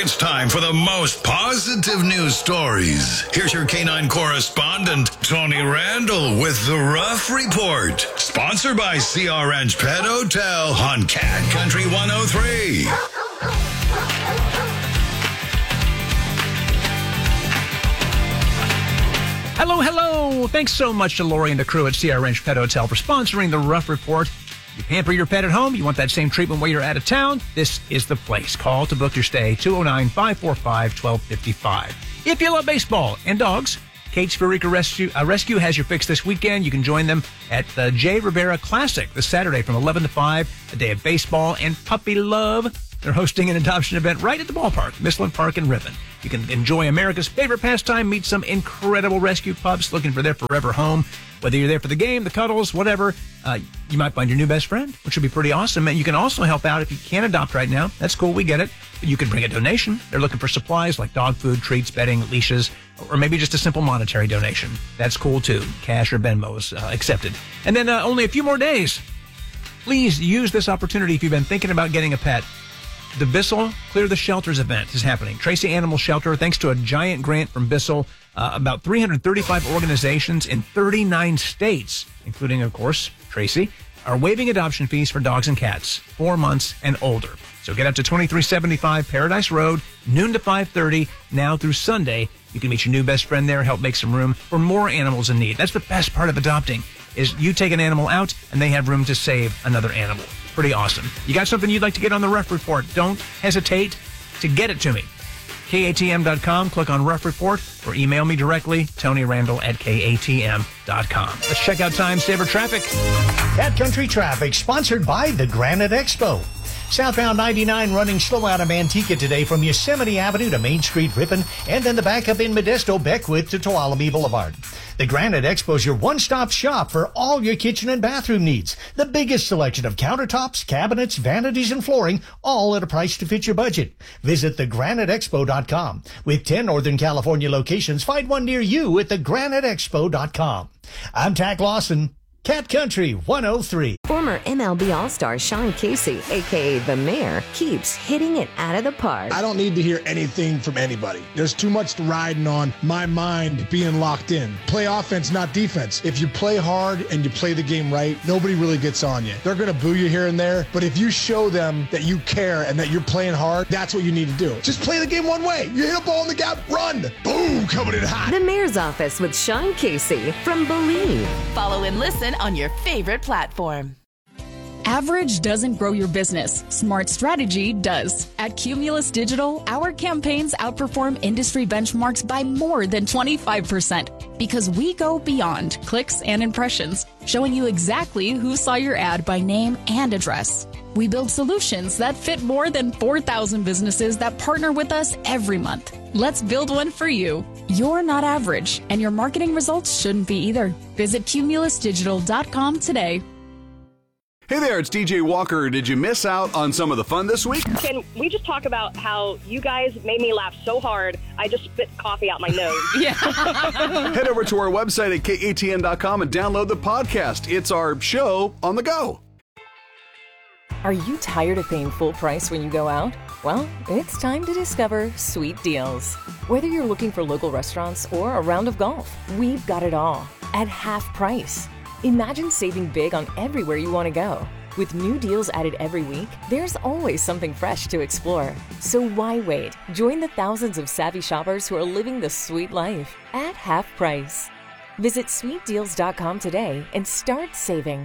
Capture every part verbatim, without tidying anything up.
It's time for the most positive news stories. Here's your canine correspondent, Tony Randall, with the Rough Report. Sponsored by Sea Ranch Pet Hotel on Cat Country one oh three. Hello, hello. Thanks so much to Lori and the crew at Sea Ranch Pet Hotel for sponsoring the Rough Report. You pamper your pet at home, you want that same treatment while you're out of town, this is the place. Call to book your stay, two oh nine, five four five, one two five five. If you love baseball and dogs, Kate's Furrica Rescue, uh, Rescue has your fix this weekend. You can join them at the J. Rivera Classic this Saturday from eleven to five, a day of baseball and puppy love. They're hosting an adoption event right at the ballpark, Michelin Park in Ribbon. You can enjoy America's favorite pastime, meet some incredible rescue pups looking for their forever home. Whether you're there for the game, the cuddles, whatever, uh, you might find your new best friend, which would be pretty awesome. And you can also help out if you can't adopt right now. That's cool. We get it. But you can bring a donation. They're looking for supplies like dog food, treats, bedding, leashes, or maybe just a simple monetary donation. That's cool, too. Cash or Venmo is uh, accepted. And then uh, only a few more days. Please use this opportunity if you've been thinking about getting a pet. The Bissell Clear the Shelters event is happening. Tracy Animal Shelter, thanks to a giant grant from Bissell, uh, about three hundred thirty-five organizations in thirty-nine states, including, of course, Tracy, are waiving adoption fees for dogs and cats, four months and older. So get up to twenty-three seventy-five Paradise Road, noon to five thirty, now through Sunday. You can meet your new best friend there, help make some room for more animals in need. That's the best part of adopting, is you take an animal out and they have room to save another animal. Pretty awesome. You got something you'd like to get on the Rough Report? Don't hesitate to get it to me. K A T M dot com, click on Rough Report, or email me directly, Tony Randall at K A T M dot com. Let's check out Time Saver Traffic. Cat Country Traffic, sponsored by the Granite Expo. Southbound ninety-nine running slow out of Manteca today from Yosemite Avenue to Main Street, Ripon, and then the backup in Modesto, Beckwith to Tuolumne Boulevard. The Granite Expo is your one-stop shop for all your kitchen and bathroom needs. The biggest selection of countertops, cabinets, vanities, and flooring, all at a price to fit your budget. Visit the granite expo dot com. With ten Northern California locations, find one near you at the granite expo dot com. I'm Tack Lawson. Cat Country one oh three. Former M L B All-Star Sean Casey, a k a. The Mayor, keeps hitting it out of the park. I don't need to hear anything from anybody. There's too much riding on my mind being locked in. Play offense, not defense. If you play hard and you play the game right, nobody really gets on you. They're going to boo you here and there, but if you show them that you care and that you're playing hard, that's what you need to do. Just play the game one way. You hit a ball in the gap, run. Boom, coming in hot. The Mayor's Office with Sean Casey from Believe. Follow and listen on your favorite platform. Average doesn't grow your business. Smart strategy does. At Cumulus Digital, our campaigns outperform industry benchmarks by more than twenty-five percent because we go beyond clicks and impressions, showing you exactly who saw your ad by name and address. We build solutions that fit more than four thousand businesses that partner with us every month. Let's build one for you. You're not average, and your marketing results shouldn't be either. Visit cumulus digital dot com today. Hey there, it's D J Walker. Did you miss out on some of the fun this week? Can we just talk about how you guys made me laugh so hard, I just spit coffee out my nose? Yeah. Head over to our website at K A T M dot com and download the podcast. It's our show on the go. Are you tired of paying full price when you go out? Well, it's time to discover Sweet Deals. Whether you're looking for local restaurants or a round of golf, we've got it all at half price. Imagine saving big on everywhere you want to go. With new deals added every week, there's always something fresh to explore. So why wait? Join the thousands of savvy shoppers who are living the sweet life at half price. Visit sweet deals dot com today and start saving.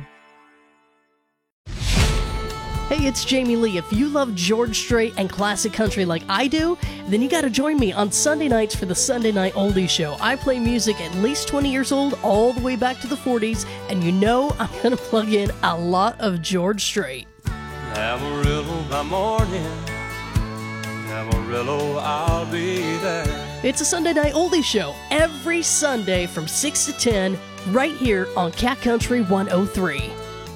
Hey, it's Jamie Lee. If you love George Strait and classic country like I do, then you got to join me on Sunday nights for the Sunday Night Oldies Show. I play music at least twenty years old, all the way back to the forties, and you know I'm going to plug in a lot of George Strait. Amarillo by morning, Amarillo, I'll be there. It's a Sunday Night Oldies Show every Sunday from six to ten, right here on Cat Country one oh three.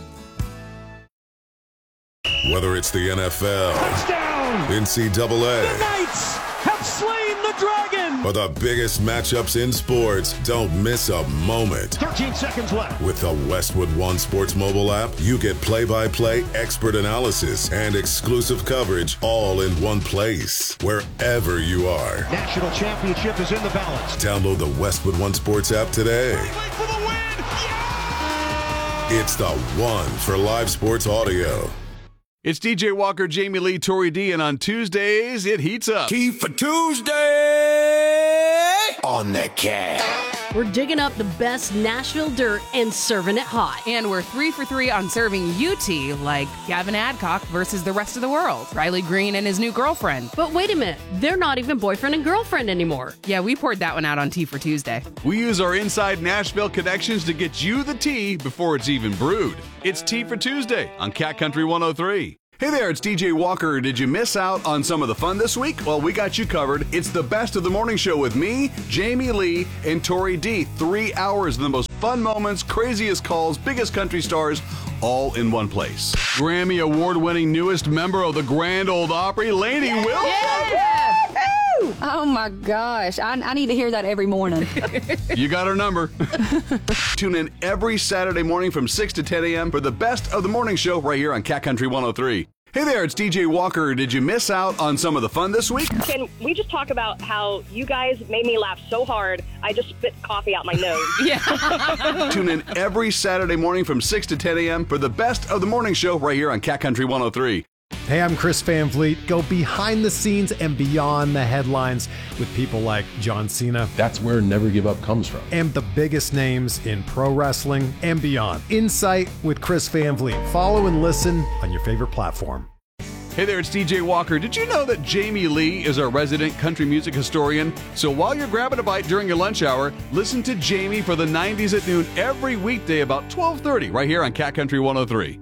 Whether it's the N F L, touchdown, N C double A, the Knights have slain the dragon, For the biggest matchups in sports, don't miss a moment. thirteen seconds left. With the Westwood One Sports mobile app, you get play-by-play expert analysis and exclusive coverage all in one place, wherever you are. National championship is in the balance. Download the Westwood One Sports app today. For the win! It's the one for live sports audio. It's D J Walker, Jamie Lee, Tori D, and on Tuesdays, it heats up. Key for Tuesday on the Cat. We're digging up the best Nashville dirt and serving it hot. And we're three for three on serving U T, like Gavin Adcock versus the rest of the world, Riley Green and his new girlfriend. But wait a minute, they're not even boyfriend and girlfriend anymore. Yeah, we poured that one out on Tea for Tuesday. We use our inside Nashville connections to get you the tea before it's even brewed. It's Tea for Tuesday on Cat Country one oh three. Hey there, it's D J Walker. Did you miss out on some of the fun this week? Well, we got you covered. It's the best of the morning show with me, Jamie Lee, and Tori D. Three hours of the most fun moments, craziest calls, biggest country stars, all in one place. Grammy award-winning newest member of the Grand Ole Opry, Lainey yeah. Wilson. Yeah. Oh my gosh, I, I need to hear that every morning. You got her number. Tune in every Saturday morning from six to ten a.m. for the best of the morning show right here on Cat Country one oh three. Hey there, it's D J Walker. Did you miss out on some of the fun this week? Can we just talk about how you guys made me laugh so hard, I just spit coffee out my nose? Yeah. Tune in every Saturday morning from six to ten a.m. for the best of the morning show right here on Cat Country one oh three. Hey, I'm Chris Van Vliet. Go behind the scenes and beyond the headlines with people like John Cena. That's where Never Give Up comes from. And the biggest names in pro wrestling and beyond. Insight with Chris Van Vliet. Follow and listen on your favorite platform. Hey there, it's D J Walker. Did you know that Jamie Lee is our resident country music historian? So while you're grabbing a bite during your lunch hour, listen to Jamie for the nineties at noon every weekday about twelve thirty right here on Cat Country one oh three.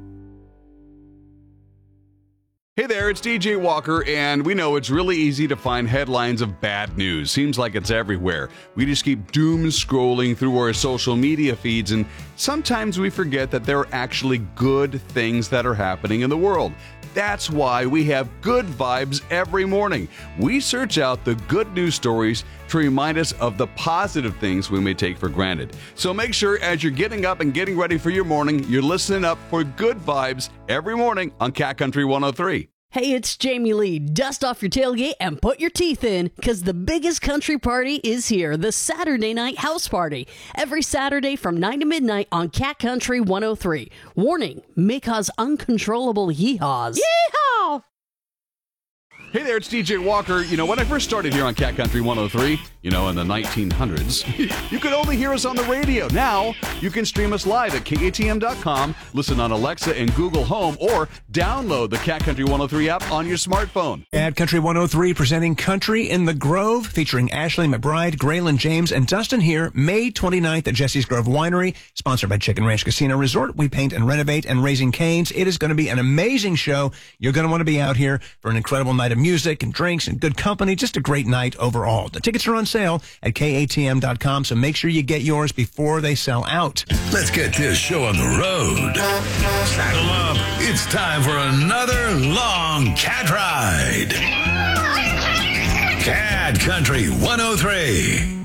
Hey there, it's D J Walker, and we know it's really easy to find headlines of bad news. Seems like it's everywhere. We just keep doom scrolling through our social media feeds, and sometimes we forget that there are actually good things that are happening in the world. That's why we have Good Vibes every morning. We search out the good news stories to remind us of the positive things we may take for granted. So make sure as you're getting up and getting ready for your morning, you're listening up for Good Vibes every morning on Cat Country one oh three. Hey, it's Jamie Lee. Dust off your tailgate and put your teeth in, because the biggest country party is here, the Saturday Night House Party. Every Saturday from nine to midnight on Cat Country one oh three. Warning, may cause uncontrollable yeehaws. Yeehaw! Hey there, it's D J Walker. You know, when I first started here on Cat Country one oh three, you know, in the nineteen hundreds, you could only hear us on the radio. Now, you can stream us live at K A T M dot com, listen on Alexa and Google Home, or download the Cat Country one oh three app on your smartphone. Cat Country one oh three presenting Country in the Grove, featuring Ashley McBride, Graylin James, and Dustin here, May twenty-ninth at Jesse's Grove Winery, sponsored by Chicken Ranch Casino Resort. We paint and renovate and Raising Cane's. It is going to be an amazing show. You're going to want to be out here for an incredible night of music and drinks and good company. Just a great night overall. The tickets are on sale at K A T M dot com, so make sure you get yours before they sell out. Let's get this show on the road. Saddle up. It's time for another long cat ride. Cat Country one oh three.